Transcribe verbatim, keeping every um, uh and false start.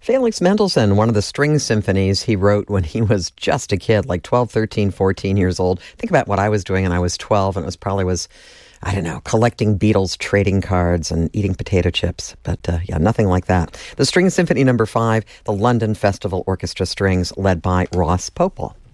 Felix Mendelssohn, one of the string symphonies he wrote when he was just a kid, like twelve, thirteen, fourteen years old. Think about what I was doing when I was twelve, and it was probably was, I don't know, collecting Beatles trading cards and eating potato chips. But uh, yeah, nothing like that. The String Symphony number five, the London Festival Orchestra Strings, led by Ross Popel.